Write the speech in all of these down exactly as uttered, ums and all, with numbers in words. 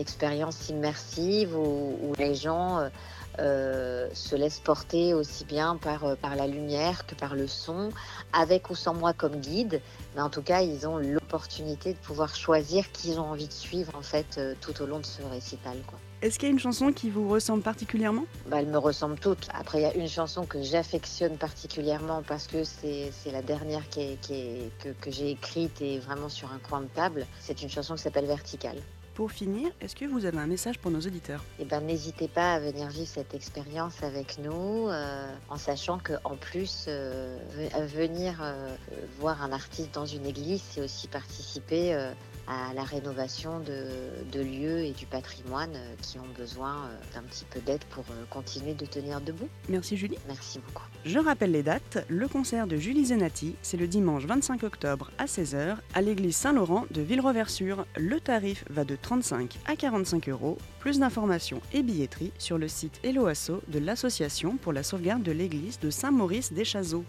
expérience immersive où, où les gens euh, euh, se laissent porter aussi bien par, euh, par la lumière que par le son, avec ou sans moi comme guide. Mais en tout cas, ils ont l'opportunité de pouvoir choisir qui ils ont envie de suivre en fait euh, tout au long de ce récital, quoi. Est-ce qu'il y a une chanson qui vous ressemble particulièrement ? Bah, elles me ressemblent toutes. Après, il y a une chanson que j'affectionne particulièrement parce que c'est, c'est la dernière qui est, qui est, que, que j'ai écrite et vraiment sur un coin de table. C'est une chanson qui s'appelle Verticale. Pour finir, est-ce que vous avez un message pour nos auditeurs ? Eh ben, n'hésitez pas à venir vivre cette expérience avec nous, euh, en sachant qu'en plus, euh, venir euh, voir un artiste dans une église, c'est aussi participer euh, à la rénovation de, de lieux et du patrimoine euh, qui ont besoin euh, d'un petit peu d'aide pour euh, continuer de tenir debout. Merci Julie. Merci beaucoup. Je rappelle les dates. Le concert de Julie Zenati, c'est le dimanche vingt-cinq octobre à seize heures à l'église Saint-Laurent de Villereversure. Le tarif va de trente-cinq à quarante-cinq euros. Plus d'informations et billetterie sur le site Helloasso de l'Association pour la sauvegarde de l'église de Saint-Maurice-des-Chazeaux.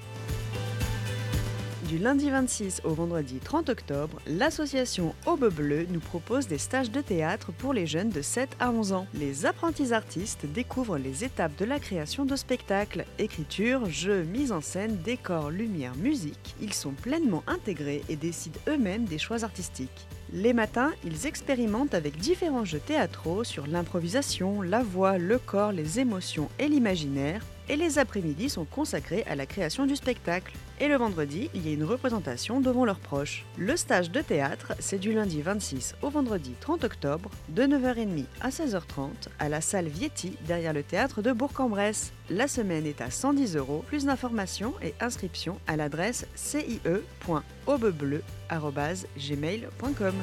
Du lundi vingt-six au vendredi trente octobre, l'association Aube Bleue nous propose des stages de théâtre pour les jeunes de sept à onze ans. Les apprentis artistes découvrent les étapes de la création de spectacles, écriture, jeux, mise en scène, décors, lumière, musique. Ils sont pleinement intégrés et décident eux-mêmes des choix artistiques. Les matins, ils expérimentent avec différents jeux théâtraux sur l'improvisation, la voix, le corps, les émotions et l'imaginaire. Et les après-midi sont consacrés à la création du spectacle. Et le vendredi, il y a une représentation devant leurs proches. Le stage de théâtre, c'est du lundi vingt-six au vendredi trente octobre, de neuf heures trente à seize heures trente, à la salle Vietti, derrière le théâtre de Bourg-en-Bresse. La semaine est à cent dix euros. Plus d'informations et inscriptions à l'adresse c i e point aubebleu arobase gmail point com.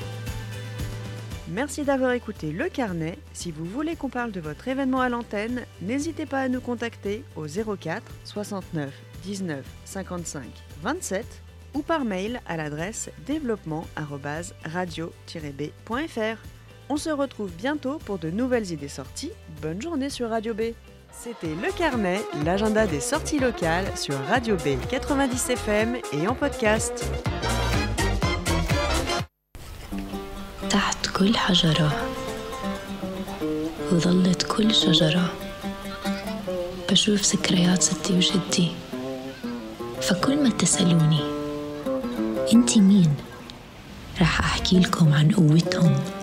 Merci d'avoir écouté Le Carnet. Si vous voulez qu'on parle de votre événement à l'antenne, n'hésitez pas à nous contacter au zéro quatre soixante-neuf dix-neuf cinquante-cinq vingt-sept ou par mail à l'adresse développement arobase radio tiret b point f r. On se retrouve bientôt pour de nouvelles idées sorties. Bonne journée sur Radio B. C'était Le Carnet, l'agenda des sorties locales sur Radio B quatre-vingt-dix F M et en podcast. تحت كل حجرة وظلت كل شجرة بشوف ذكريات ستي وجدي، فكل ما تسألوني انتي مين رح أحكي لكم عن قوتهم